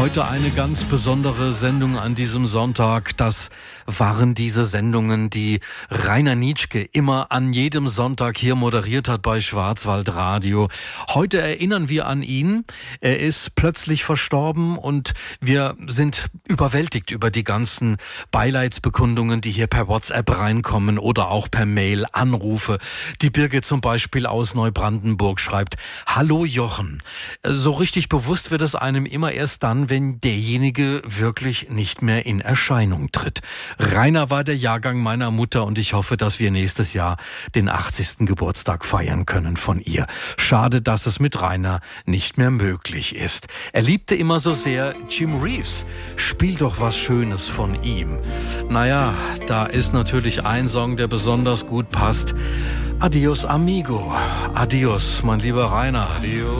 Heute eine ganz besondere Sendung an diesem Sonntag. Das waren diese Sendungen, die Rainer Nitschke immer an jedem Sonntag hier moderiert hat bei Schwarzwaldradio. Heute erinnern wir an ihn. Er ist plötzlich verstorben und wir sind überwältigt über die ganzen Beileidsbekundungen, die hier per WhatsApp reinkommen oder auch per Mail, Anrufe. Die Birgit zum Beispiel aus Neubrandenburg schreibt: Hallo Jochen. So richtig bewusst wird es einem immer erst dann, wenn derjenige wirklich nicht mehr in Erscheinung tritt. Rainer war der Jahrgang meiner Mutter und ich hoffe, dass wir nächstes Jahr den 80. Geburtstag feiern können von ihr. Schade, dass es mit Rainer nicht mehr möglich ist. Er liebte immer so sehr Jim Reeves. Spiel doch was Schönes von ihm. Naja, da ist natürlich ein Song, der besonders gut passt. Adios, amigo. Adios, mein lieber Rainer. Adios.